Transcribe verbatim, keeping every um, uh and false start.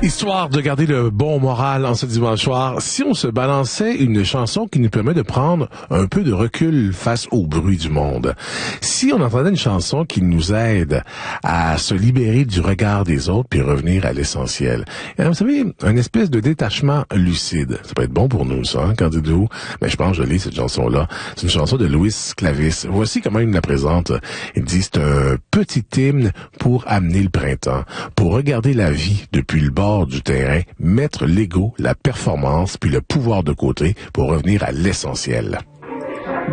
Histoire de garder le bon moral en ce dimanche soir, si on se balançait une chanson qui nous permet de prendre un peu de recul face au bruit du monde, si on entendait une chanson qui nous aide à se libérer du regard des autres puis revenir à l'essentiel, et vous savez, une espèce de détachement lucide, ça peut être bon pour nous, ça, hein, quand dites-vous? Mais je pense que je lis cette chanson-là. C'est une chanson de Louis Clavis. Voici comment il me la présente. Il dit, c'est un petit hymne pour amener le printemps, pour regarder la vie depuis le bord du terrain, mettre l'ego, la performance puis le pouvoir de côté pour revenir à l'essentiel.